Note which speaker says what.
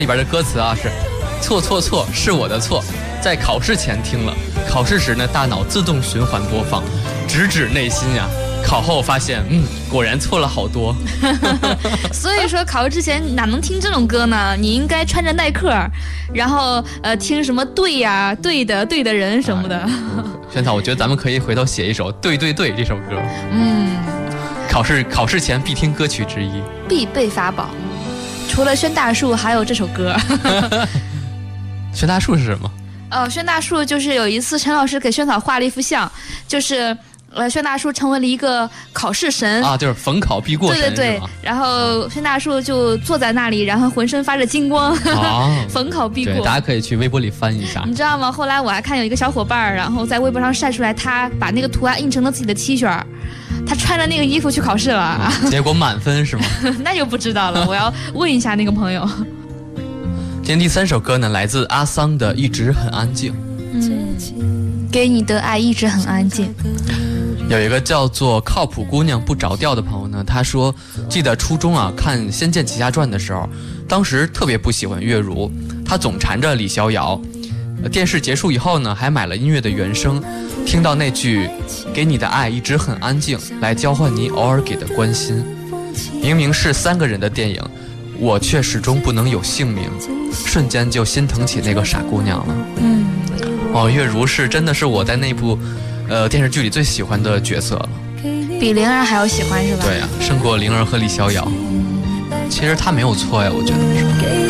Speaker 1: 里边的歌词啊是错错错是我的错，在考试前听了，考试时呢大脑自动循环播放，直指内心呀。考后发现，果然错了好多。
Speaker 2: 所以说考试之前哪能听这种歌呢？你应该穿着耐克，然后听什么对呀、对的、对的人什么的。
Speaker 1: 萱草，我觉得咱们可以回头写一首《对对对》这首歌。考试前必听歌曲之一，
Speaker 2: 必备法宝。除了宣大树，还有这首歌。
Speaker 1: 宣大树是什么？
Speaker 2: 宣大树就是有一次陈老师给萱草画了一幅像，就是宣大树成为了一个考试神
Speaker 1: 啊，就是逢考必过神。
Speaker 2: 对，然后宣大树就坐在那里，然后浑身发着金光，逢考必过。
Speaker 1: 对，大家可以去微博里翻一下。
Speaker 2: 你知道吗？后来我还看有一个小伙伴，然后在微博上晒出来，他把那个图案印成了自己的 T 恤，他穿着那个衣服去考试了，
Speaker 1: 结果满分是吗？
Speaker 2: 那就不知道了，我要问一下那个朋友。
Speaker 1: 今天第3首歌呢，来自阿桑的《一直很安静》。
Speaker 2: 给你的爱一直很安静。
Speaker 1: 有一个叫做靠谱姑娘不着调的朋友呢，他说记得初中啊看《仙剑奇侠传》的时候，当时特别不喜欢月如，他总缠着李逍遥。电视结束以后呢，还买了音乐的原声，听到那句给你的爱一直很安静，来交换你偶尔给的关心。明明是3个人的电影，我却始终不能有姓名，瞬间就心疼起那个傻姑娘了。月如是真的是我在那部电视剧里最喜欢的角色了，
Speaker 2: 比灵儿还要喜欢是吧？
Speaker 1: 对啊，胜过灵儿和李逍遥。其实她没有错呀，我觉得是。